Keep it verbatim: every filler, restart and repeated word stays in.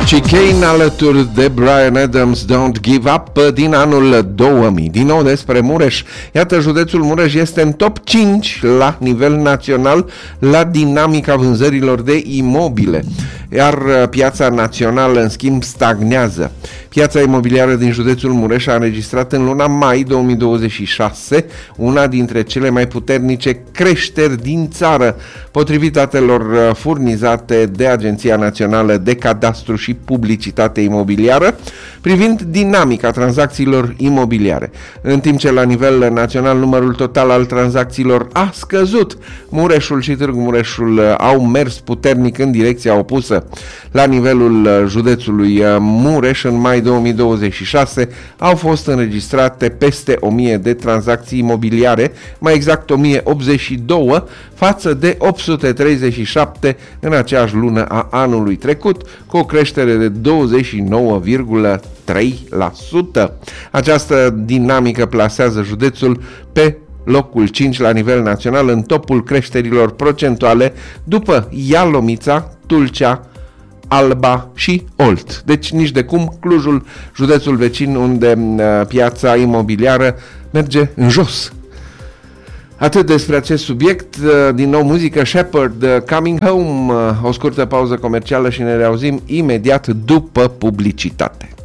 Georgie Kane alături de Bryan Adams, Don't Give Up, din anul două mii. Din nou despre Mureș. Iată, județul Mureș este în top cinci la nivel național la dinamica vânzărilor de imobile, iar piața națională, în schimb, stagnează. Piața imobiliară din județul Mureș a înregistrat în luna mai două mii douăzeci și șase una dintre cele mai puternice creșteri din țară, potrivit datelor furnizate de Agenția Națională de Cadastru și Publicitate Imobiliară, privind dinamica tranzacțiilor imobiliare. În timp ce la nivel național numărul total al tranzacțiilor a scăzut, Mureșul și Târgu Mureșul au mers puternic în direcția opusă. La nivelul județului Mureș, în mai două mii douăzeci și șase, au fost înregistrate peste o mie de tranzacții imobiliare, mai exact o mie optzeci și doi față de opt sute treizeci și șapte în aceeași lună a anului trecut, cu o creștere de douăzeci și nouă virgulă trei la sută. Această dinamică plasează județul pe locul cinci la nivel național în topul creșterilor procentuale, după Ialomița, Tulcea, Alba și Olt. Deci nici de cum Clujul, județul vecin, unde uh, piața imobiliară merge în jos. Atât despre acest subiect. Uh, din nou muzică, Shepherd, uh, Coming Home, uh, o scurtă pauză comercială și ne reauzim imediat după publicitate.